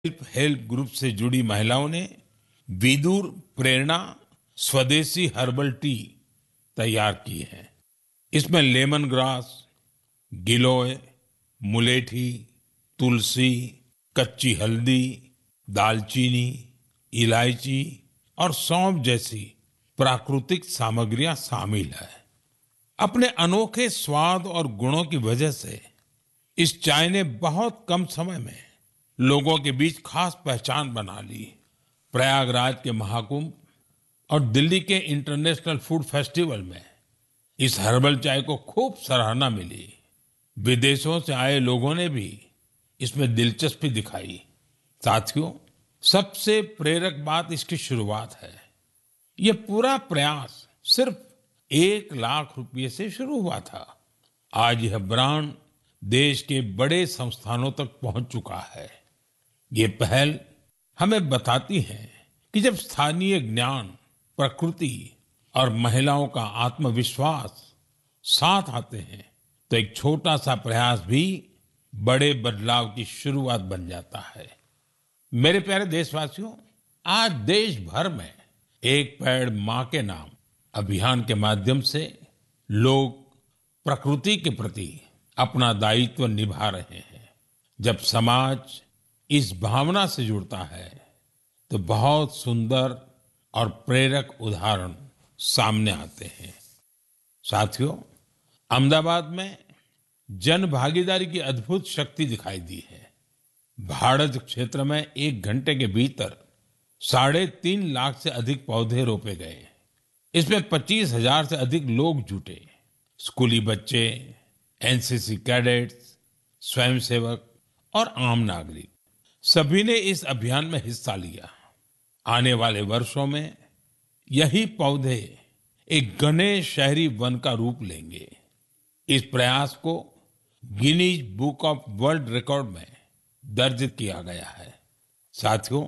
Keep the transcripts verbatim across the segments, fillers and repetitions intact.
Self help group से जुड़ी महिलाओं ने विदुर प्रेरणा स्वदेशी हर्बल टी तैयार की है। इसमें लेमन ग्रास, गिलोय, मुलेठी, तुलसी, कच्ची हल्दी, दालचीनी, इलायची और सौंफ जैसी प्राकृतिक सामग्रियां शामिल है। अपने अनोखे स्वाद और गुणों की वजह से इस चाय ने बहुत कम समय में लोगों के बीच खास पहचान बना ली। प्रयागराज के महाकुंभ और दिल्ली के इंटरनेशनल फूड फेस्टिवल में इस हर्बल चाय को खूब सराहना मिली। विदेशों से आए लोगों ने भी इसमें दिलचस्पी दिखाई। साथियों, सबसे प्रेरक बात इसकी शुरुआत है। ये पूरा प्रयास सिर्फ एक लाख रुपए से शुरू हुआ था। आज यह ब्रांड देश के बड़े संस्थानों तक पहुंच चुका है। ये पहल हमें बताती है कि जब स्थानीय ज्ञान, प्रकृति और महिलाओं का आत्मविश्वास साथ आते हैं तो एक छोटा सा प्रयास भी बड़े बदलाव की शुरुआत बन जाता है। मेरे प्यारे देशवासियों, आज देश भर में एक पेड़ मां के नाम अभियान के माध्यम से लोग प्रकृति के प्रति अपना दायित्व निभा रहे हैं। जब समाज इस भावना से जुड़ता है तो बहुत सुंदर और प्रेरक उदाहरण सामने आते हैं। साथियों, अहमदाबाद में जन भागीदारी की अद्भुत शक्ति दिखाई दी है। भारत क्षेत्र में एक घंटे के भीतर साढ़े तीन लाख से अधिक पौधे रोपे गए। इसमें पच्चीस हजार से अधिक लोग जुटे। स्कूली बच्चे, एनसीसी कैडेट्स, स्वयंसेवक और आम नागरिक सभी ने इस अभियान में हिस्सा लिया। आने वाले वर्षों में यही पौधे एक घने शहरी वन का रूप लेंगे। इस प्रयास को Guinness book of world record में दर्ज किया गया है। साथियों,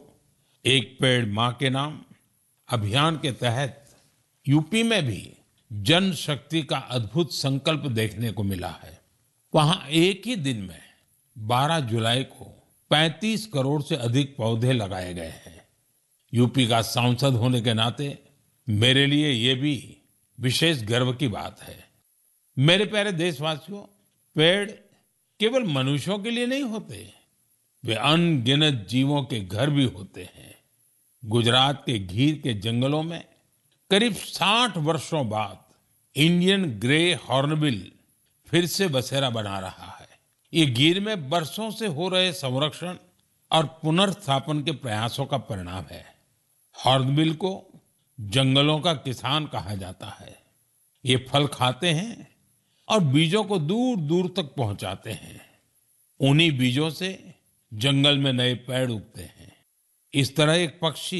एक पेड़ मां के नाम अभियान के तहत यूपी में भी जन शक्ति का अद्भुत संकल्प देखने को मिला है। वहां एक ही दिन में बारह जुलाई को पैंतीस करोड़ से अधिक पौधे लगाए गए हैं। यूपी का सांसद होने के नाते मेरे लिए ये भी विशेष गर्व की बात है। मेरे प्यारे देशवासियों, पेड़ केवल मनुष्यों के लिए नहीं होते, वे अनगिनत जीवों के घर भी होते हैं। गुजरात के गीर के जंगलों में करीब साठ वर्षों बाद इंडियन ग्रे हॉर्नबिल फिर से बसेरा बना रहा है। ये गीर में बरसों से हो रहे संरक्षण और पुनर्स्थापन के प्रयासों का परिणाम है। हॉर्नबिल को जंगलों का किसान कहा जाता है। ये फल खाते हैं और बीजों को दूर दूर तक पहुंचाते हैं। उन्हीं बीजों से जंगल में नए पेड़ उगते हैं। इस तरह एक पक्षी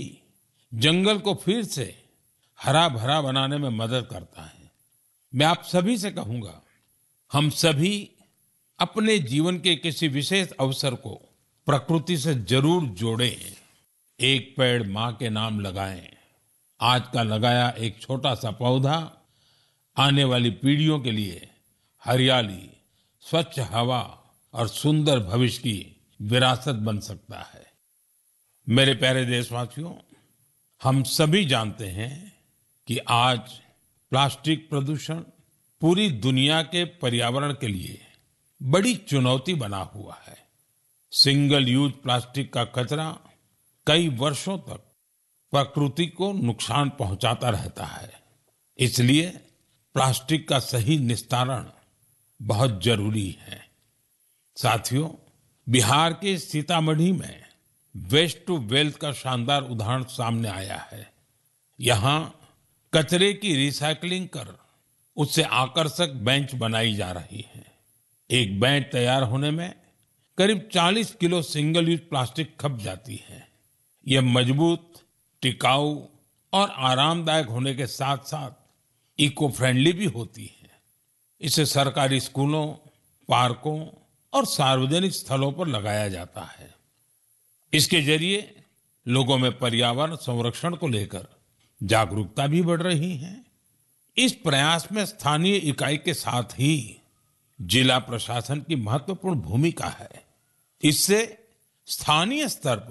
जंगल को फिर से हरा भरा बनाने में मदद करता है। मैं आप सभी से कहूंगा, हम सभी अपने जीवन के किसी विशेष अवसर को प्रकृति से जरूर जोड़ें। एक पेड़ मां के नाम लगाएं। आज का लगाया एक छोटा सा पौधा आने वाली पीढ़ियों के लिए हरियाली, स्वच्छ हवा और सुंदर भविष्य की विरासत बन सकता है। मेरे प्यारे देशवासियों, हम सभी जानते हैं कि आज प्लास्टिक प्रदूषण पूरी दुनिया के पर्यावरण के लिए बड़ी चुनौती बना हुआ है। सिंगल यूज प्लास्टिक का कचरा कई वर्षों तक प्रकृति को नुकसान पहुंचाता रहता है। इसलिए प्लास्टिक का सही निस्तारण बहुत जरूरी है। साथियों, बिहार के सीतामढ़ी में वेस्ट टू वेल्थ का शानदार उदाहरण सामने आया है। यहाँ कचरे की रिसाइकलिंग कर उससे आकर्षक बेंच बनाई जा रही है। एक बेंच तैयार होने में करीब चालीस किलो सिंगल यूज प्लास्टिक खप जाती है। यह मजबूत, टिकाऊ और आरामदायक होने के साथ साथ इको फ्रेंडली भी होती है। इसे सरकारी स्कूलों, पार्कों और सार्वजनिक स्थलों पर लगाया जाता है। इसके जरिए लोगों में पर्यावरण संरक्षण को लेकर जागरूकता भी बढ़ रही है। इस प्रयास में स्थानीय इकाई के साथ ही जिला प्रशासन की महत्वपूर्ण भूमिका है। इससे स्थानीय स्तर पर